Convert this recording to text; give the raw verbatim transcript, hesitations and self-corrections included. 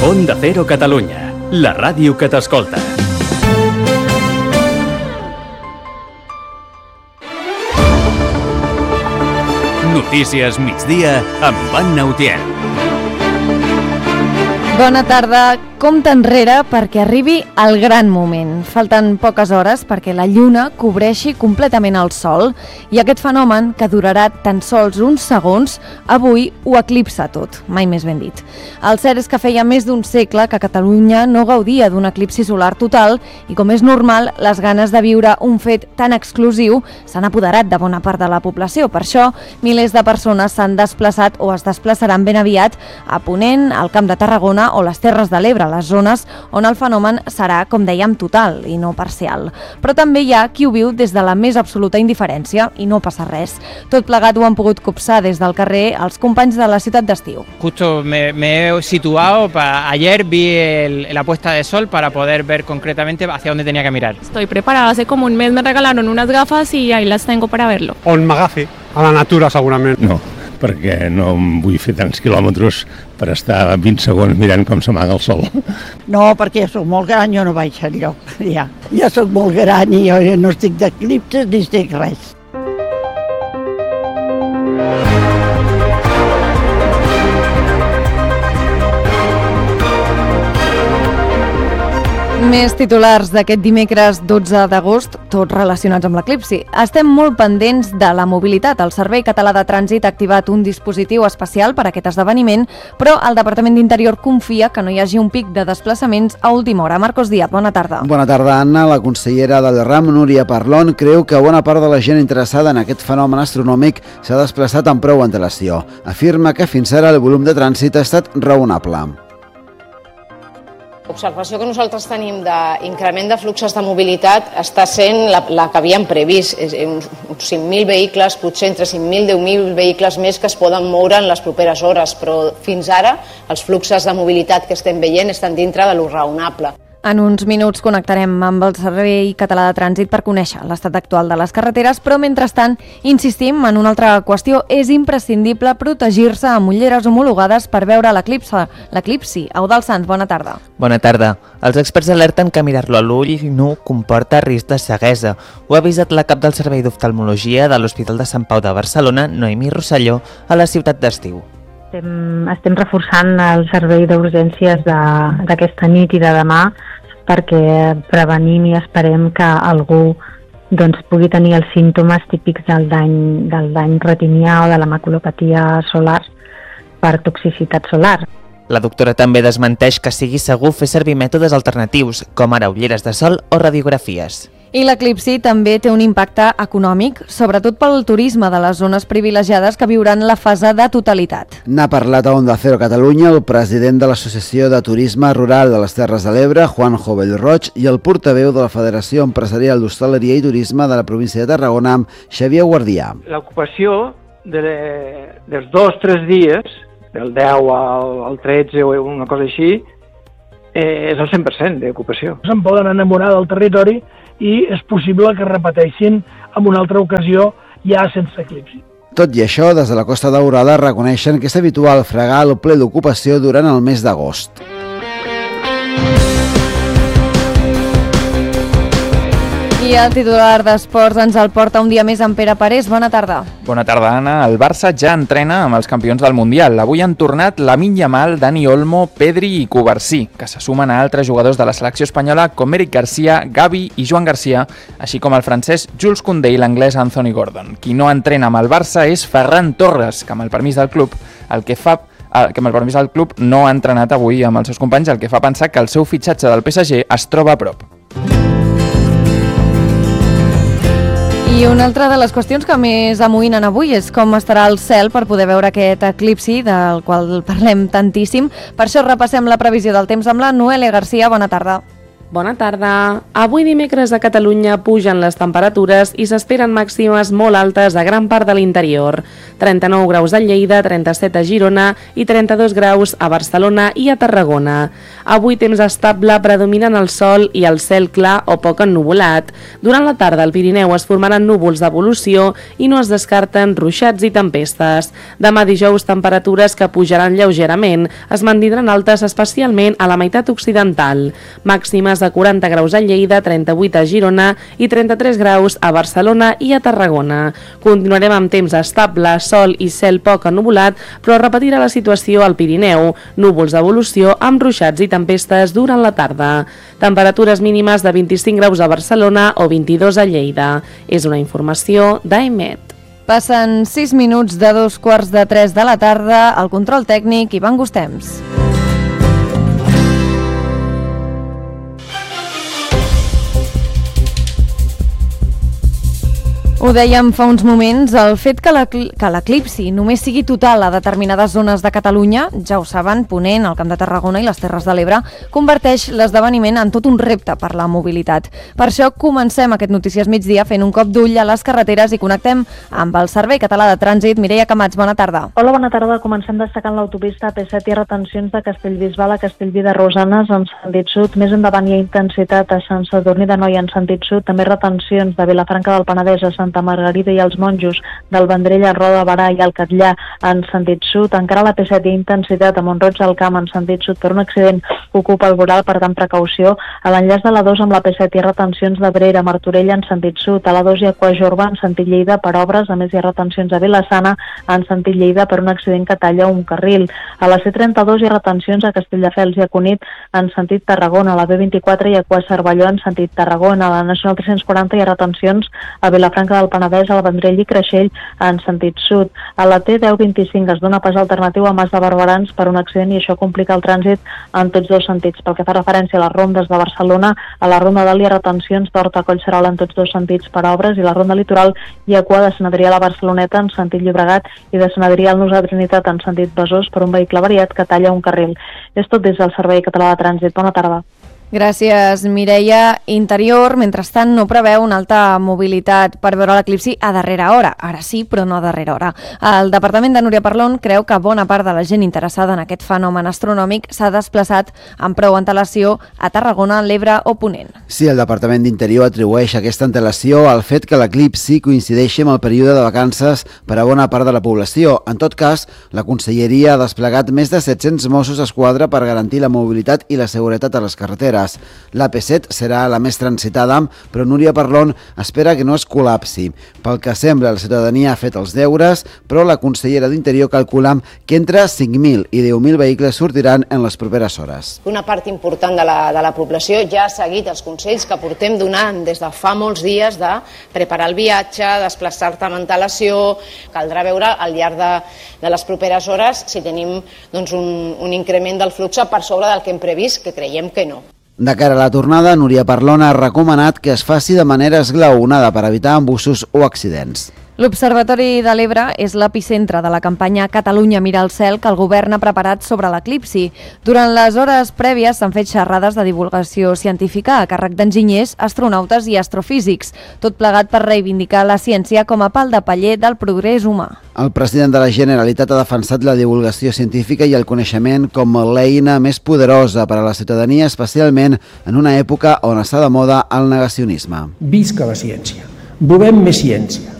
Onda Cero Catalunya, la ràdio que t'escolta. Notícies migdia amb Anna Utiel. Bona tarda. Compte enrere perquè arribi el gran moment. Falten poques hores perquè la lluna cobreixi completament el sol i aquest fenomen, que durarà tan sols uns segons, avui ho eclipsa tot, mai més ben dit. El cert és que feia més d'un segle que Catalunya no gaudia d'un eclipsi solar total i, com és normal, les ganes de viure un fet tan exclusiu s'han apoderat de bona part de la població. Per això, milers de persones s'han desplaçat o es desplaçaran ben aviat a Ponent, al Camp de Tarragona o les Terres de l'Ebre, les zones on el fenomen serà, com dèiem, total i no parcial. Però també hi ha qui ho viu des de la més absoluta indiferència i no passa res. Tot plegat ho han pogut copsar des del carrer els companys de la ciutat d'estiu. Justo me, me he situado, para, ayer vi el, la puesta de sol para poder ver concretamente hacia dónde tenía que mirar. Estoy preparada, hace como un mes me regalaron unas gafas y ahí las tengo para verlo. On m'agafi, a la natura segurament. No, perquè no em vull fer tants quilòmetres per estar vint segons mirant com s'amaga el sol. No, perquè ja soc molt gran, jo no vaig enlloc. Ja, ja soc molt gran i jo no estic d'eclipses ni estic res. Més titulars d'aquest dimecres dotze d'agost, tots relacionats amb l'eclipsi. Estem molt pendents de la mobilitat. El Servei Català de Trànsit ha activat un dispositiu especial per a aquest esdeveniment, però el Departament d'Interior confia que no hi hagi un pic de desplaçaments a última hora. Marcos Díaz, bona tarda. Bona tarda, Anna. La consellera del RAM, Núria Parlon, creu que bona part de la gent interessada en aquest fenomen astronòmic s'ha desplaçat amb prou antelació. Afirma que fins ara el volum de trànsit ha estat raonable. L'observació que nosaltres tenim d'increment de fluxes de mobilitat està sent la, la que havíem previst, uns, uns cinc mil vehicles, potser entre cinc mil i deu mil vehicles més que es poden moure en les properes hores, però fins ara els fluxes de mobilitat que estem veient estan dintre de lo raonable. En uns minuts connectarem amb el Servei Català de Trànsit per conèixer l'estat actual de les carreteres, però mentrestant insistim en una altra qüestió. És imprescindible protegir-se amb ulleres homologades per veure l'eclipsi. L'eclipsi. Eudald Sanz, bona tarda. Bona tarda. Els experts alerten que mirar-lo a l'ull nu comporta risc de ceguesa. Ho ha avisat la cap del Servei d'Oftalmologia de l'Hospital de Sant Pau de Barcelona, Noemí Rosselló, a la ciutat d'Estiu. Estem, estem reforçant el servei d'urgències d'aquesta nit i de demà perquè prevenim i esperem que algú doncs, pugui tenir els símptomes típics del dany, del dany retinià o de la maculopatia solar per toxicitat solar. La doctora també desmenteix que sigui segur fer servir mètodes alternatius, com ara ulleres de sol o radiografies. I l'eclipsi també té un impacte econòmic, sobretot pel turisme de les zones privilegiades que viuran la fase de totalitat. N'ha parlat a Onda Cero Catalunya el president de l'Associació de Turisme Rural de les Terres de l'Ebre, Juanjo Bellroig, i el portaveu de la Federació Empresarial d'Hostaleria i Turisme de la província de Tarragona, Xavier Guardià. L'ocupació de, dels dos o tres dies, del deu al, al tretze o una cosa així, eh, és el cent per cent d'ocupació. Se'n poden enamorar del territori i és possible que repeteixin en una altra ocasió ja sense eclipsi. Tot i això, des de la Costa Daurada reconeixen que és habitual fregar el ple d'ocupació durant el mes d'agost. I el titular d'Esports ens el porta un dia més en Pere Parés. Bona tarda. Bona tarda, Anna. El Barça ja entrena amb els campions del Mundial. Avui han tornat Lamine Yamal, Dani Olmo, Pedri i Cubarsí, que se sumen a altres jugadors de la selecció espanyola com Eric Garcia, Gavi i Joan Garcia, així com el francès Jules Koundé i l'anglès Anthony Gordon. Qui no entrena amb el Barça és Ferran Torres, que amb el permís del club, el que fa que amb el permís del club no ha entrenat avui amb els seus companys, el que fa pensar que el seu fitxatge del P S G es troba a prop. I una altra de les qüestions que més amoïnen avui és com estarà el cel per poder veure aquest eclipsi del qual parlem tantíssim. Per això repassem la previsió del temps amb la Noelia Garcia. Bona tarda. Bona tarda. Avui dimecres a Catalunya pugen les temperatures i s'esperen màximes molt altes a gran part de l'interior. trenta-nou graus a Lleida, trenta-set a Girona i trenta-dos graus a Barcelona i a Tarragona. Avui temps estable predominant el sol i el cel clar o poc ennuvolat. Durant la tarda al Pirineu es formaran núvols d'evolució i no es descarten ruixats i tempestes. Demà dijous temperatures que pujaran lleugerament, es mantindran altes especialment a la meitat occidental. Màximes de quaranta graus a Lleida, trenta-vuit a Girona i trenta-tres graus a Barcelona i a Tarragona. Continuarem amb temps estable, sol i cel poc ennuvolat, però repetirà la situació al Pirineu, núvols d'evolució amb ruixats i tempestes durant la tarda. Temperatures mínimes de vint-i-cinc graus a Barcelona o vint-i-dos a Lleida. És una informació d'AEMET. Passen sis minuts de dos quarts de tres de la tarda, al control tècnic Ivan Gustems. Ho dèiem fa uns moments, el fet que l'eclipsi només sigui total a determinades zones de Catalunya, ja ho saben, Ponent, el Camp de Tarragona i les Terres de l'Ebre, converteix l'esdeveniment en tot un repte per la mobilitat. Per això comencem aquest Notícies Migdia fent un cop d'ull a les carreteres i connectem amb el Servei Català de Trànsit. Mireia Camats, bona tarda. Hola, bona tarda. Comencem destacant l'autopista P set i retencions de Castellbisbal a Castellví de Rosanes en sentit sud. Més endavant hi ha intensitat a Sant Sadurní d'Anoia en sentit sud. També retencions de Vilafranca del Penedès a Santa Margarida i els Monjos, del Vendrell a Roda de Barà i al Catllà en sentit sud. Encara a la P set hi ha intensitat a Mont-roig del Camp en sentit sud per un accident que ocupa el voral, per tant precaució. A l'enllaç de la dos amb la P set hi ha retencions de Brera a Martorell en sentit sud. A la dos hi ha Coajorba en sentit Lleida per obres, a més hi ha retencions a Vilassana en sentit Lleida per un accident que talla un carril. A la C trenta-dos hi ha retencions a Castelldefels i a Cunit en sentit Tarragona. A la B vint-i-quatre hi ha Coa-Cervelló en sentit Tarragona. A la Nacional tres-cents quaranta hi ha retencions a Vilafranca del Penedès, al Vendrell i Creixell en sentit sud. A la T deu vint-i-cinc es dona pas alternatiu a Mas de Barberans per un accident i això complica el trànsit en tots dos sentits. Pel que fa referència a les rondes de Barcelona, a la ronda d'Alt hi ha retencions d'Horta a Collserola en tots dos sentits per obres i la ronda litoral hi ha cua de Sant Adrià a la Barceloneta en sentit Llobregat i de Sant Adrià al Nus de Trinitat en sentit Besòs per un vehicle variat que talla un carril. És tot des del Servei Català de Trànsit. Bona tarda. Gràcies, Mireia. Interior, mentrestant, no preveu una alta mobilitat per veure l'eclipsi a darrera hora. Ara sí, però no a darrera hora. El Departament de Núria Parlon creu que bona part de la gent interessada en aquest fenomen astronòmic s'ha desplaçat amb prou antelació a Tarragona, l'Ebre o Ponent. Sí, el Departament d'Interior atribueix aquesta antelació al fet que l'eclipsi coincideixi amb el període de vacances per a bona part de la població. En tot cas, la Conselleria ha desplegat més de set-cents Mossos d'Esquadra per garantir la mobilitat i la seguretat a les carreteres. La P set serà la més transitada, però Núria Parlon espera que no es col·lapsi. Pel que sembla, la ciutadania ha fet els deures, però la consellera d'Interior calcula que entre cinc mil i deu mil vehicles sortiran en les properes hores. Una part important de la, de la població ja ha seguit els consells que portem donant des de fa molts dies de preparar el viatge, desplaçar-te amb antelació. Caldrà veure al llarg de, de les properes hores si tenim doncs, un, un increment del flux per sobre del que hem previst, que creiem que no. De cara a la tornada, Núria Parlon ha recomanat que es faci de manera esglaonada per evitar embussos o accidents. L'Observatori de l'Ebre és l'epicentre de la campanya Catalunya mira al cel que el govern ha preparat sobre l'eclipsi. Durant les hores prèvies s'han fet xerrades de divulgació científica a càrrec d'enginyers, astronautes i astrofísics, tot plegat per reivindicar la ciència com a pal de paller del progrés humà. El president de la Generalitat ha defensat la divulgació científica i el coneixement com l'eina més poderosa per a la ciutadania, especialment en una època on està de moda el negacionisme. Visca la ciència. Volem més ciència.